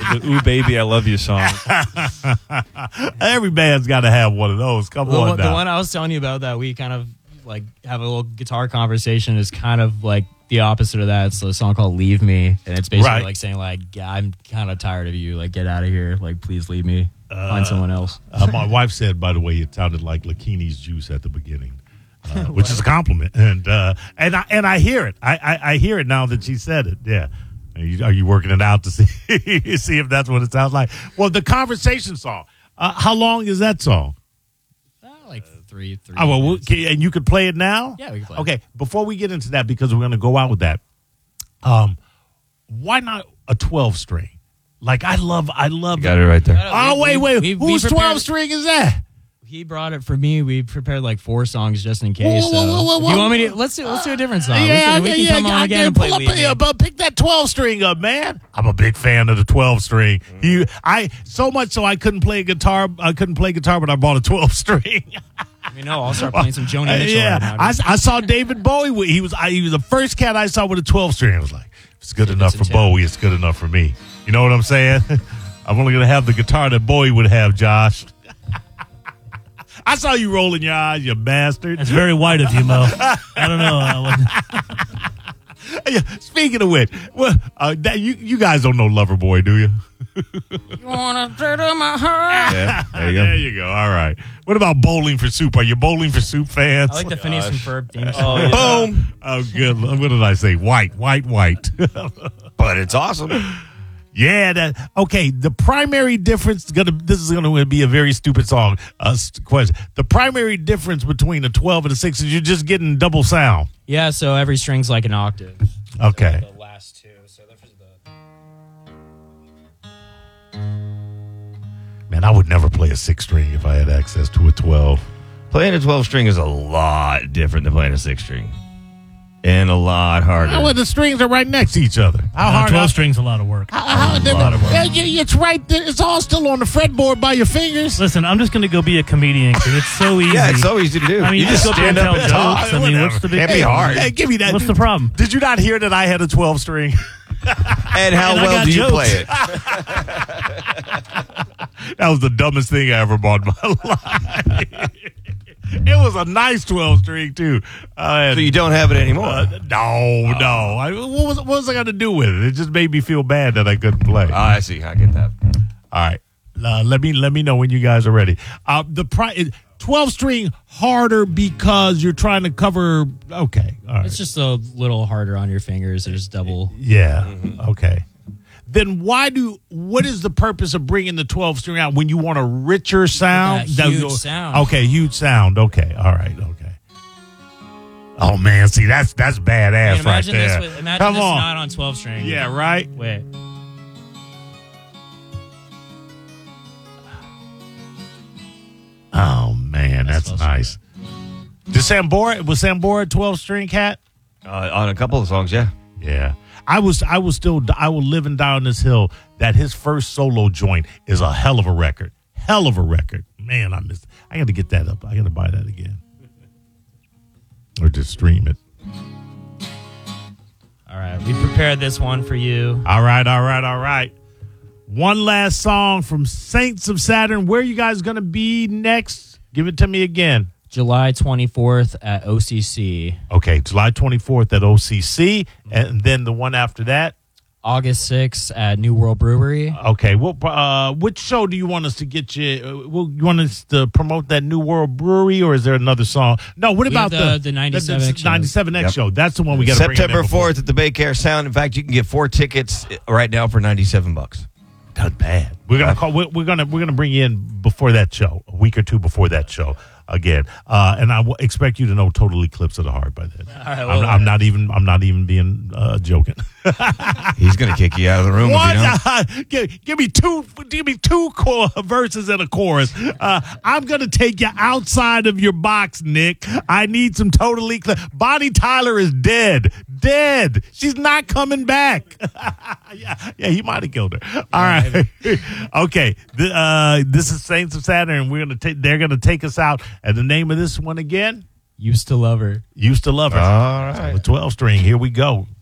the "Ooh Baby, I Love You" song. Every band's got to have one of those. Come on now. The one I was telling you about that we kind of like have a little guitar conversation is kind of like the opposite of that. It's a song called "Leave Me," and it's basically like saying like, yeah, I'm kind of tired of you. Like, get out of here. Like, please leave me. Find someone else. My wife said, by the way, it sounded like Lakini's juice at the beginning. Which is a compliment, and I hear it. I hear it now that she said it. Yeah, are you working it out to see if that's what it sounds like? Well, the conversation song. How long is that song? Like three. Oh, well, and you could play it now. Yeah, we can play. Okay, before we get into that, because we're going to go out with that. Why not a 12-string? Like I love. You got it right there. Oh wait, whose 12-string is that? He brought it for me. We prepared like 4 songs just in case. You want me to? Let's do a different song. Yeah, we can come on again and play. Pick that 12-string up, man. I'm a big fan of the 12-string. So much so I couldn't play guitar. I couldn't play guitar, but I bought a 12-string. I'll start playing some Joni Mitchell. Yeah, right now. I saw David Bowie. He was the first cat I saw with a 12-string. I was like, if it's good enough for Bowie, it's good enough for me. You know what I'm saying? I'm only gonna have the guitar that Bowie would have, Josh. I saw you rolling your eyes, you bastard. That's very white of you, Mo. I don't know. Speaking of which, you guys don't know Loverboy, do you? You wanna dirty my heart? Yeah, there you go. There you go. All right. What about Bowling for Soup? Are you Bowling for Soup fans? I like the Phineas and Ferb theme. Boom. Oh, good. What did I say? White. But it's awesome. Yeah, okay. The primary difference this is gonna be a very stupid song question. The primary difference between a 12 and a 6 is you're just getting double sound. Yeah, so every string's like an octave. Okay. So the last 2. So there's the. Man, I would never play a 6-string if I had access to a 12. Playing a 12-string is a lot different than playing a 6-string. And a lot harder. Well, the strings are right next to each other. How hard? 12 strings a lot of work. It's right there. It's all still on the fretboard by your fingers. Listen, I'm just going to go be a comedian because it's so easy. Yeah, it's so easy to do. I mean, you just go up there and tell jokes. I mean, what's the big Can't be hard. Hey, give me that. What's the problem? Did you not hear that I had a 12-string? And how well do you play it? That was the dumbest thing I ever bought in my life. It was a nice 12-string, too. So you don't have it anymore? No. What was I going to do with it? It just made me feel bad that I couldn't play. I see. I get that. All right. Let me know when you guys are ready. 12-string harder because you're trying to cover. Okay. All right. It's just a little harder on your fingers. There's double. Yeah. Okay. Then what is the purpose of bringing the 12-string out when you want a richer sound? That huge sound. Okay, huge sound. Okay, all right, okay. Oh man, see that's badass right there. Imagine this not on 12-string. Yeah, right. Wait. Oh man, that's nice. Was Sambora 12-string cat? On a couple of songs, yeah. Yeah. I will live and die on this hill that his first solo joint is a hell of a record. Hell of a record. Man, I got to get that up. I got to buy that again. Or just stream it. All right. We prepared this one for you. All right. One last song from Saints of Saturn. Where are you guys going to be next? Give it to me again. July 24th at OCC. Okay, July 24th at OCC. And then the one after that? August 6th at New World Brewery. Okay, well, which show do you want us to get you? You want us to promote that New World Brewery, or is there another song? No, what about the 97X show? That's the one we got to bring in September 4th at the Baycare Sound. In fact, you can get 4 tickets right now for $97. Not bad. We're gonna call. We're gonna bring you in before that show, a week or two before that show again, and I will expect you to know Total Eclipse of the Heart by then. All right, well, I'm not even being joking. He's gonna kick you out of the room. If you don't. Give me two verses and a chorus. I'm gonna take you outside of your box, Nick. I need some Total Eclipse. Bonnie Tyler is dead. She's not coming back. yeah, he might have killed her. All right. Okay. This is Saints of Saturn. They're gonna take us out. And the name of this one again? Used to Love Her. Used to Love Her. All right. So the 12-string. Here we go.